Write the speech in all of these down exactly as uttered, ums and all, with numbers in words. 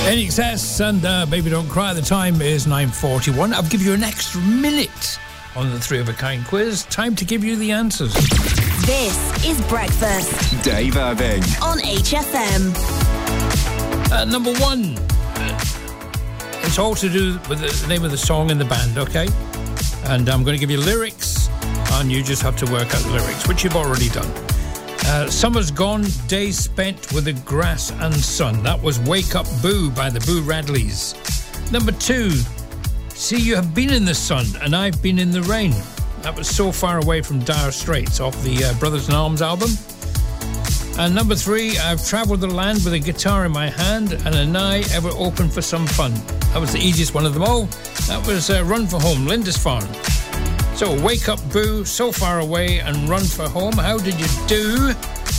N X S and uh, Baby Don't Cry. The time is nine forty-one. I'll give you an extra minute on the Three of a Kind quiz. Time to give you the answers. This is Breakfast. Dave Irving. On H F M. Uh, number one. It's all to do with the name of the song and the band, okay? And I'm going to give you lyrics, and you just have to work out the lyrics, which you've already done. Uh, Summer's Gone, Days Spent with the Grass and Sun. That was Wake Up Boo by the Boo Radleys. Number two, See You Have Been in the Sun and I've Been in the Rain. That was So Far Away from Dire Straits off the uh, Brothers in Arms album. And number three, I've travelled the land with a guitar in my hand and an eye ever open for some fun. That was the easiest one of them all. That was uh, Run for Home, Lindisfarne. So, Wake Up Boo, So Far Away, and Run for Home. How did you do?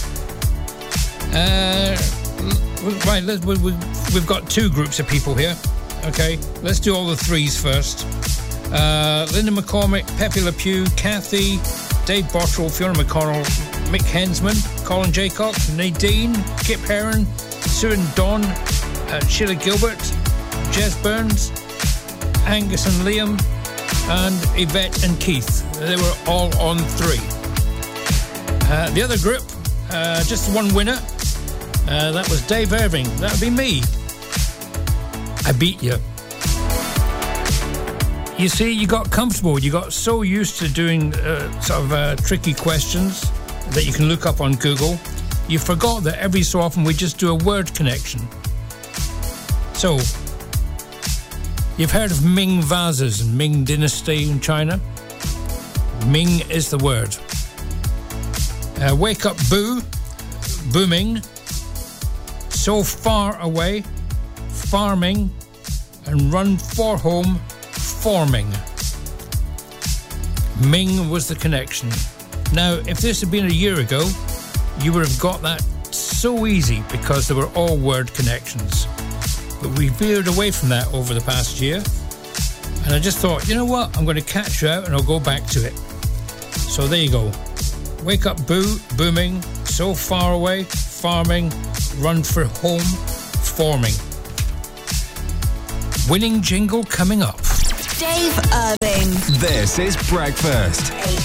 Uh, right, let's, we, we, we've got two groups of people here. Okay, let's do all the threes first. Uh, Linda McCormick, Pepe Le Pew, Kathy, Dave Bottrell, Fiona McConnell, Mick Hensman, Colin Jaycock, Nadine, Kip Heron, Sue and Don, uh, Sheila Gilbert, Jez Burns, Angus and Liam, and Yvette and Keith. They were all on three. Uh, the other group, uh, just one winner. Uh, that was Dave Irving. That would be me. I beat you. You see, you got comfortable. You got so used to doing uh, sort of uh, tricky questions that you can look up on Google. You forgot that every so often we just do a word connection. So, you've heard of Ming vases and Ming dynasty in China? Ming is the word. Uh, wake up boo, booming, so far away, farming, and run for home, forming. Ming was the connection. Now, if this had been a year ago, you would have got that so easy because they were all word connections. But we veered away from that over the past year. And I just thought, you know what? I'm going to catch you out and I'll go back to it. So there you go. Wake up, boo, booming, so far away, farming, run for home, forming. Winning jingle coming up. Dave Irving. This is Breakfast.